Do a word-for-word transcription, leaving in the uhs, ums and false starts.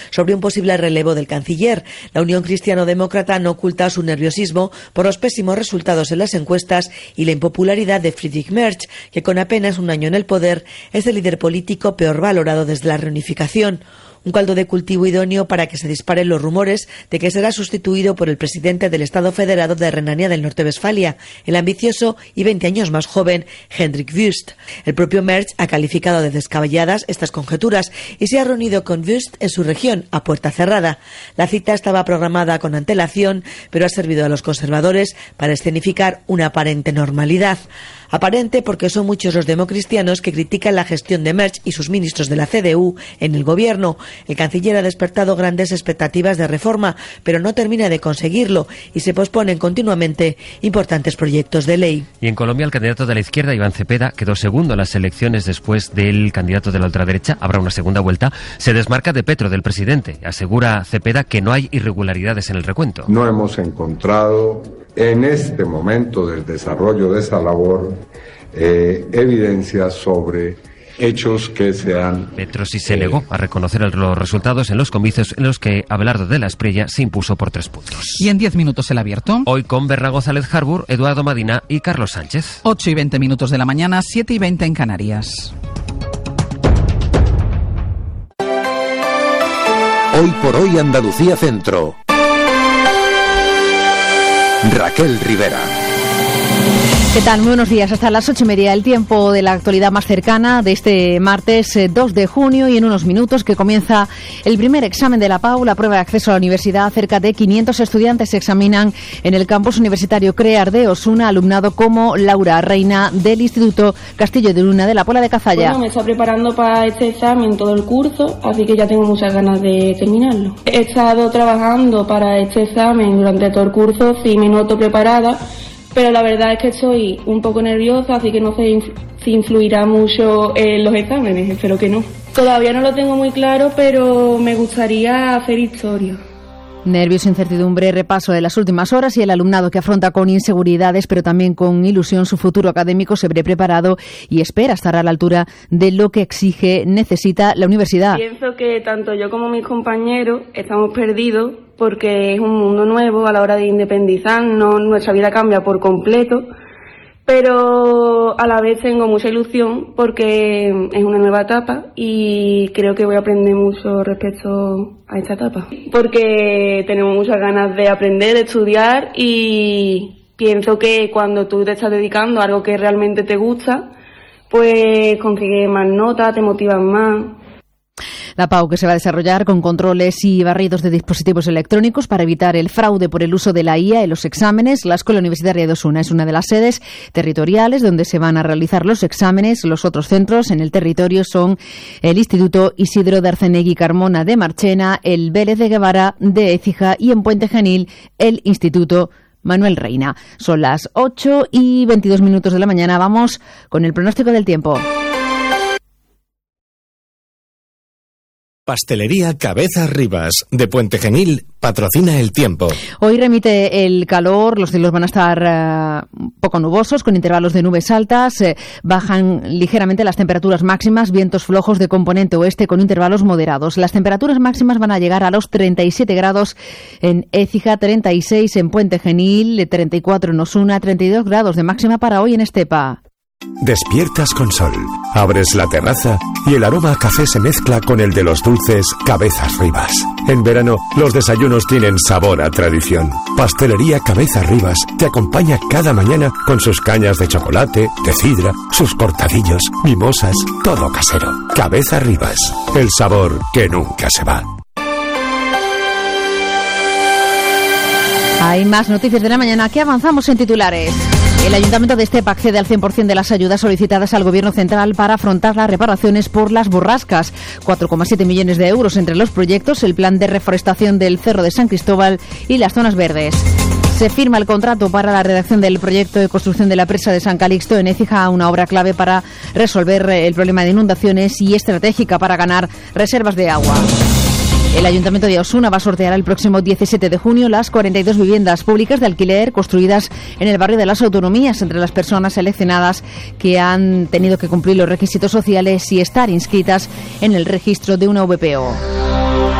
sobre un posible relevo del canciller. La Unión Cristiano-Demócrata no oculta su nerviosismo por los pésimos resultados en las encuestas y la impopularidad de Friedrich Merz, que con apenas un año en el poder es el líder político peor valorado desde la reunificación. Un caldo de cultivo idóneo para que se disparen los rumores de que será sustituido por el presidente del Estado Federado de Renania del Norte-Westfalia, el ambicioso y veinte años más joven Hendrik Wüst. El propio Merz ha calificado de descabelladas estas conjeturas y se ha reunido con Wüst en su región, a puerta cerrada. La cita estaba programada con antelación, pero ha servido a los conservadores para escenificar una aparente normalidad. Aparente porque son muchos los democristianos que critican la gestión de Merz y sus ministros de la C D U en el gobierno. El canciller ha despertado grandes expectativas de reforma, pero no termina de conseguirlo y se posponen continuamente importantes proyectos de ley. Y en Colombia el candidato de la izquierda, Iván Cepeda, quedó segundo en las elecciones después del candidato de la ultraderecha. Habrá una segunda vuelta. Se desmarca de Petro, del presidente. Asegura Cepeda que no hay irregularidades en el recuento. No hemos encontrado en este momento del desarrollo de esa labor eh, evidencias sobre hechos que sean... Petro sí se negó a reconocer los resultados en los comicios en los que Abelardo de la Espriella se impuso por tres puntos. Y en diez minutos el abierto. Hoy con Berna González Harbour, Eduardo Madina y Carlos Sánchez. ocho y veinte minutos de la mañana, siete y veinte en Canarias. Hoy por hoy Andalucía Centro. Raquel Rivera. ¿Qué tal? Muy buenos días. Hasta las ocho y media, el tiempo de la actualidad más cercana de este martes dos de junio, y en unos minutos que comienza el primer examen de la P A U, la prueba de acceso a la universidad. Cerca de quinientos estudiantes se examinan en el campus universitario CREAR de Osuna, alumnado como Laura Reina del Instituto Castillo de Luna de la Puebla de Cazalla. Bueno, me está preparando para este examen todo el curso, así que ya tengo muchas ganas de terminarlo. He estado trabajando para este examen durante todo el curso, sí me noto preparada, pero la verdad es que estoy un poco nerviosa, así que no sé si influirá mucho en los exámenes, espero que no. Todavía no lo tengo muy claro, pero me gustaría hacer historia. Nervios, incertidumbre, repaso de las últimas horas y el alumnado que afronta con inseguridades, pero también con ilusión su futuro académico, se ve preparado y espera estar a la altura de lo que exige, necesita la universidad. Pienso que tanto yo como mis compañeros estamos perdidos porque es un mundo nuevo a la hora de independizarnos, nuestra vida cambia por completo, pero a la vez tengo mucha ilusión porque es una nueva etapa y creo que voy a aprender mucho respecto a esta etapa. Porque tenemos muchas ganas de aprender, de estudiar, y pienso que cuando tú te estás dedicando a algo que realmente te gusta, pues consigues más notas, te motivas más. La P A U, que se va a desarrollar con controles y barridos de dispositivos electrónicos para evitar el fraude por el uso de la I A en los exámenes. La Escuela Universitaria de Osuna es una de las sedes territoriales donde se van a realizar los exámenes. Los otros centros en el territorio son el Instituto Isidro de Arcenegui Carmona de Marchena, el Vélez de Guevara de Écija y en Puente Genil el Instituto Manuel Reina. Son las ocho y veintidós minutos de la mañana. Vamos con el pronóstico del tiempo. Pastelería Cabezas Rivas, de Puente Genil, patrocina el tiempo. Hoy remite el calor, los cielos van a estar uh, poco nubosos, con intervalos de nubes altas, eh, bajan ligeramente las temperaturas máximas, vientos flojos de componente oeste con intervalos moderados. Las temperaturas máximas van a llegar a los treinta y siete grados en Écija, treinta y seis en Puente Genil, treinta y cuatro en Osuna, treinta y dos grados de máxima para hoy en Estepa. Despiertas con sol, abres la terraza y el aroma a café se mezcla con el de los dulces Cabezas Rivas. En verano, los desayunos tienen sabor a tradición. Pastelería Cabezas Rivas te acompaña cada mañana con sus cañas de chocolate, de sidra, sus cortadillos, mimosas, todo casero. Cabezas Rivas, el sabor que nunca se va. Hay más noticias de la mañana que avanzamos en titulares. El Ayuntamiento de Estepa accede al cien por ciento de las ayudas solicitadas al Gobierno central para afrontar las reparaciones por las borrascas. cuatro coma siete millones de euros entre los proyectos, el plan de reforestación del Cerro de San Cristóbal y las zonas verdes. Se firma el contrato para la redacción del proyecto de construcción de la presa de San Calixto en Écija, una obra clave para resolver el problema de inundaciones y estratégica para ganar reservas de agua. El Ayuntamiento de Osuna va a sortear el próximo diecisiete de junio las cuarenta y dos viviendas públicas de alquiler construidas en el barrio de las Autonomías entre las personas seleccionadas que han tenido que cumplir los requisitos sociales y estar inscritas en el registro de una V P O.